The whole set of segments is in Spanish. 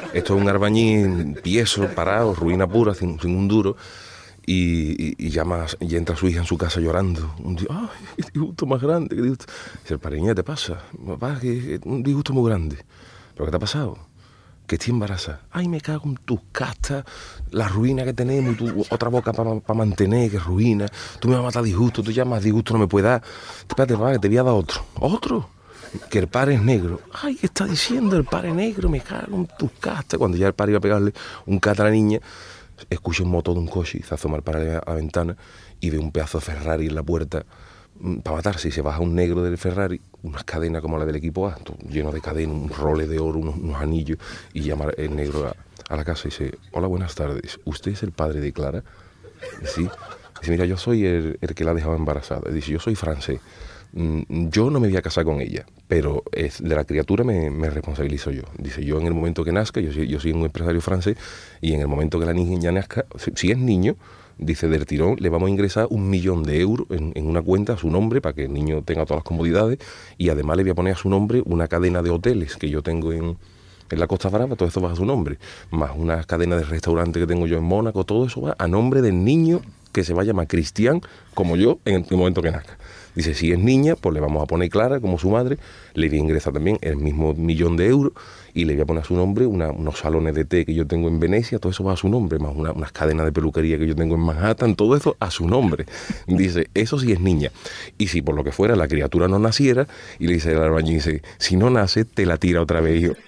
Esto es un albañil tieso, parado, ruina pura, sin un duro. Y llama, y entra su hija en su casa llorando. Un ¡ay, qué disgusto más grande! ¿Qué disgusto? Dice, el padre, ¿qué te pasa? Papá, que es un disgusto muy grande. ¿Pero qué te ha pasado? Que estoy embarazada. ¡Ay, me cago en tus castas! La ruina que tenemos, tu otra boca para mantener, que ruina. Tú me vas a matar disgusto, tú ya más disgusto no me puedes dar. Espérate, papá, que te voy a dar otro. ¿Otro? Que el padre es negro. ¡Ay, qué está diciendo el padre negro! Me cago en tus castas. Cuando ya el padre iba a pegarle un cata a la niña, escucha un motor de un coche y se asoma el padre a la ventana y ve un pedazo de Ferrari en la puerta para matarse, y se baja un negro del Ferrari, unas cadenas como la del equipo A, lleno de cadenas, un role de oro, unos anillos, y llama el negro a la casa y dice, hola, buenas tardes, ¿usted es el padre de Clara? Sí. Dice, mira, yo soy el que la ha dejado embarazada. Dice, yo soy francés. Yo no me voy a casar con ella, pero de la criatura me responsabilizo yo. Dice, yo en el momento que nazca, yo soy un empresario francés, y en el momento que la niña nazca, si es niño, dice, del tirón le vamos a ingresar 1 millón de euros en una cuenta a su nombre para que el niño tenga todas las comodidades, y además le voy a poner a su nombre una cadena de hoteles que yo tengo en la Costa Brava, todo eso va a su nombre, más una cadena de restaurantes que tengo yo en Mónaco, todo eso va a nombre del niño que se va a llamar Cristian, como yo, en el momento que nazca. Dice, si es niña, pues le vamos a poner Clara como su madre, le voy a ingresar también el mismo 1 millón de euros y le voy a poner a su nombre unos salones de té que yo tengo en Venecia, todo eso va a su nombre, más unas cadenas de peluquería que yo tengo en Manhattan, todo eso a su nombre. Dice, eso sí es niña. Y si por lo que fuera la criatura no naciera, y le dice el albañil, dice, si no nace, te la tira otra vez, hijo.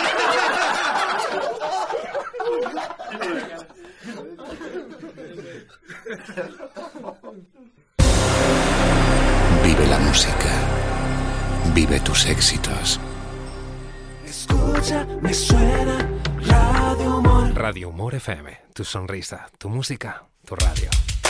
Vive la música. Vive tus éxitos. Escucha, me suena Radio Humor. Radio Humor FM. Tu sonrisa, tu música, tu radio.